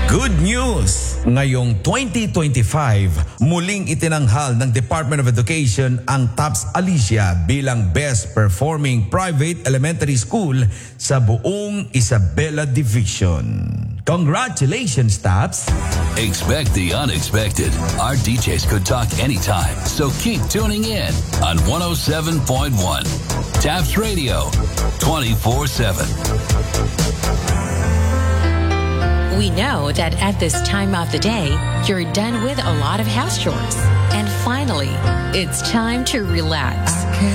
Good news! Ngayong 2025, muling itinanghal ng Department of Education ang TAPS Alicia bilang Best Performing Private Elementary School sa buong Isabela Division. Congratulations, TAPS! Expect the unexpected. Our DJs could talk anytime, so keep tuning in on 107.1. TAPS Radio, 24/7. We know that at this time of the day, you're done with a lot of house chores. And finally, it's time to relax.